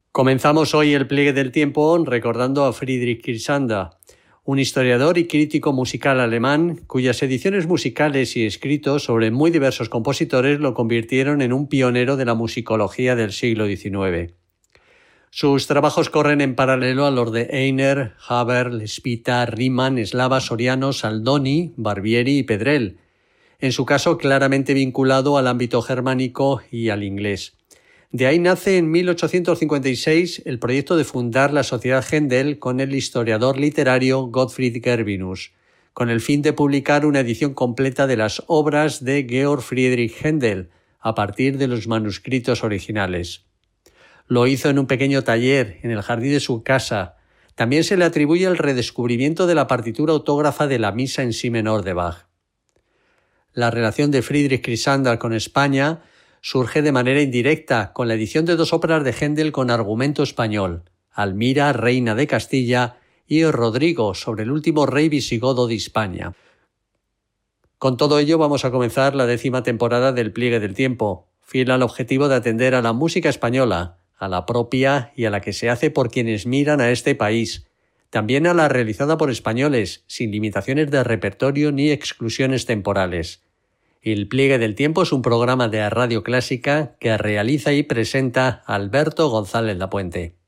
Comenzamos hoy el pliegue del tiempo recordando a Friedrich Chrysander, un historiador y crítico musical alemán cuyas ediciones musicales y escritos sobre muy diversos compositores lo convirtieron en un pionero de la musicología del siglo XIX. Sus trabajos corren en paralelo a los de Einer, Haber, Lespita, Riemann, Slava, Soriano, Saldoni, Barbieri y Pedrell, en su caso claramente vinculado al ámbito germánico y al inglés. De ahí nace en 1856 el proyecto de fundar la Sociedad Händel con el historiador literario Gottfried Gervinus, con el fin de publicar una edición completa de las obras de Georg Friedrich Händel, a partir de los manuscritos originales. Lo hizo en un pequeño taller en el jardín de su casa. También se le atribuye el redescubrimiento de la partitura autógrafa de la Misa en Si menor de Bach. La relación de Friedrich Chrysander con España surge de manera indirecta con la edición de dos óperas de Händel con argumento español, Almira, reina de Castilla, y Rodrigo, sobre el último rey visigodo de Hispania. Con todo ello vamos a comenzar la 10ª temporada del Pliegue del Tiempo, fiel al objetivo de atender a la música española, a la propia y a la que se hace por quienes miran a este país, también a la realizada por españoles, sin limitaciones de repertorio ni exclusiones temporales. El Pliegue del Tiempo es un programa de Radio Clásica que realiza y presenta Alberto González Lapuente.